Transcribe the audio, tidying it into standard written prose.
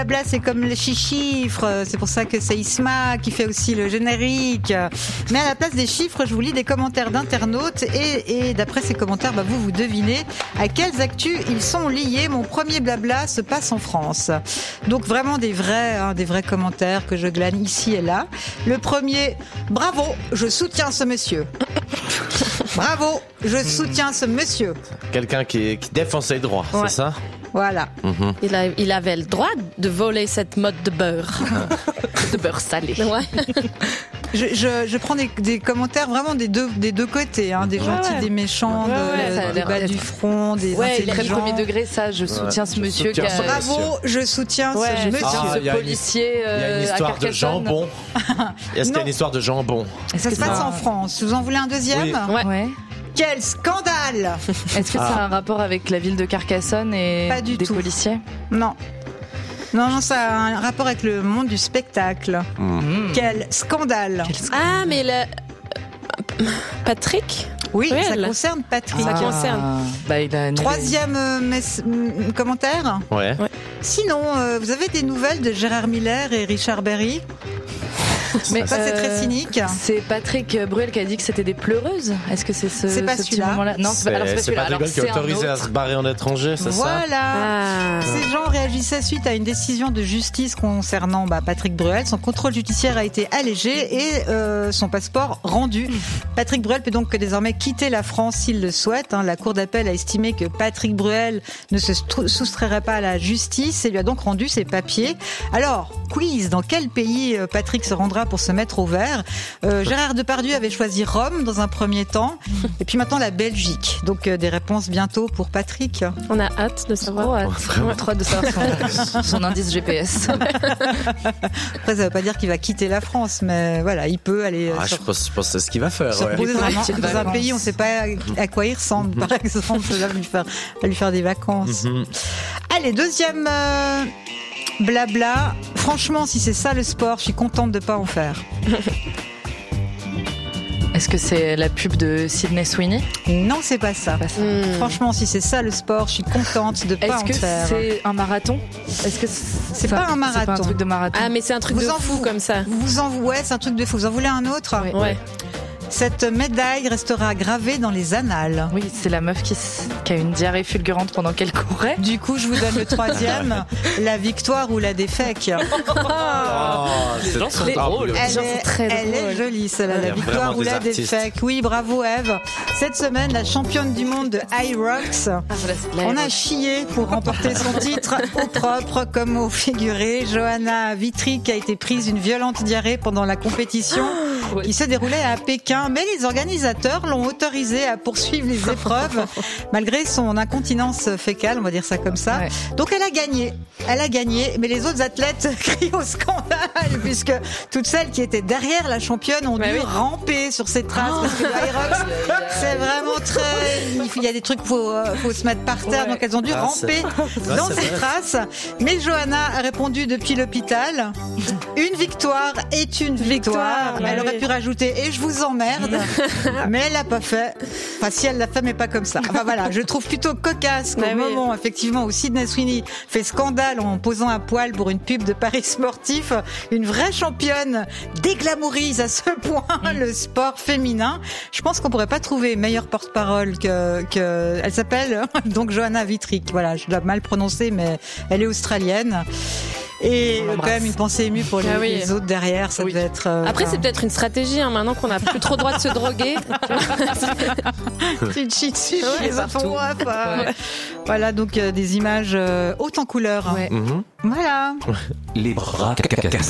Blabla, c'est comme les chiffres, c'est pour ça que c'est Isma qui fait aussi le générique. Mais à la place des chiffres, je vous lis des commentaires d'internautes et d'après ces commentaires, vous devinez à quelles actus ils sont liés. Mon premier blabla se passe en France. Donc vraiment des vrais commentaires que je glane ici et là. Le premier, bravo, je soutiens ce monsieur. Bravo, je soutiens ce monsieur. Quelqu'un qui défend ses droits, ouais. C'est ça? Voilà. Il avait le droit de voler cette mode de beurre. De beurre salé. Ouais. Je prends des commentaires vraiment des deux côtés, des gentils, des méchants, des bas du front, des intelligents. Très premier degré, ça, je soutiens ce monsieur. Bravo, je soutiens ce monsieur. Ce policier. Il y a une histoire de jambon. Est-ce qu'il y a une histoire de jambon? Ça se passe en France. Vous en voulez un deuxième? Oui. Ouais. Quel scandale! Est-ce que ça a un rapport avec la ville de Carcassonne et des policiers? Non, ça a un rapport avec le monde du spectacle. Quel scandale! Ah, mais Patrick? Oui, ça concerne Patrick. Ça concerne. Il a Troisième commentaire. Ouais. Sinon, vous avez des nouvelles de Gérard Miller et Richard Berry? Mais ça, c'est très cynique. C'est Patrick Bruel qui a dit que c'était des pleureuses. Est-ce que c'est c'est pas petit moment-là? Non, c'est pas celui-là. C'est pas qui est autorisé à se barrer en étranger, c'est ça? Voilà. Ces gens réagissaient suite à une décision de justice concernant Patrick Bruel. Son contrôle judiciaire a été allégé et son passeport rendu. Patrick Bruel peut donc désormais quitter la France s'il le souhaite. La Cour d'appel a estimé que Patrick Bruel ne se soustrairait pas à la justice et lui a donc rendu ses papiers. Alors, quiz, dans quel pays Patrick se rendra pour se mettre au vert? Gérard Depardieu avait choisi Rome dans un premier temps et puis maintenant la Belgique. Donc des réponses bientôt pour Patrick. On a hâte de savoir. Trop hâte de savoir son indice GPS. Après, ça veut pas dire qu'il va quitter la France, mais voilà, il peut aller. Je pense que c'est ce qu'il va faire. Dans un pays, on ne sait pas à quoi il ressemble, par exemple. Ça va lui faire des vacances. Allez, deuxième blabla. Franchement, si c'est ça le sport, je suis contente de pas en faire. Est-ce que c'est la pub de Sydney Sweeney? Non, c'est pas ça. Franchement, si c'est ça le sport, je suis contente de pas en faire. Est-ce que c'est un marathon? Est-ce que c'est pas un marathon? C'est pas un truc de marathon. Ah, mais c'est un truc de fou comme ça. Ouais, c'est un truc de fou. Vous en voulez un autre? Ouais. Cette médaille restera gravée dans les annales. Oui, c'est la meuf qui a une diarrhée fulgurante pendant qu'elle courait. Du coup, je vous donne le troisième, la victoire ou la défaite. C'est drôle. Elle est jolie, celle-là, la victoire ou la défaite. Oui, bravo Eve. Cette semaine, la championne du monde de High Rocks. On a chié pour remporter son titre au propre comme au figuré. Johanna Vitry qui a été prise d'une violente diarrhée pendant la compétition qui se déroulait à Pékin. Mais les organisateurs l'ont autorisée à poursuivre les épreuves malgré son incontinence fécale, on va dire ça comme ça. Ouais. Donc elle a gagné, mais les autres athlètes crient au scandale puisque toutes celles qui étaient derrière la championne ont dû ramper sur ses traces parce que le High Rocks, c'est vraiment très... Il y a des trucs, faut se mettre par terre, donc elles ont dû ramper dans ses traces. Mais Johanna a répondu depuis l'hôpital, une victoire est une victoire. Elle aurait pu rajouter et je vous emmerde. Mais elle l'a pas fait. Enfin, si elle l'a fait, mais pas comme ça. Enfin voilà, je trouve plutôt cocasse qu'au moment, effectivement, où Sydney Sweeney fait scandale en posant à poil pour une pub de paris sportif, une vraie championne déglamourise à ce point le sport féminin. Je pense qu'on pourrait pas trouver meilleure porte-parole que elle s'appelle donc Johanna Vitry. Voilà, je dois mal prononcer, mais elle est australienne. Et quand même une pensée émue pour les autres derrière, ça devait être... Après, c'est peut-être une stratégie, maintenant qu'on n'a plus trop le droit de se droguer. Tu te chies dessus, les enfants. Voilà, donc des images hautes en couleurs. Ouais. Voilà. Les bras cassés.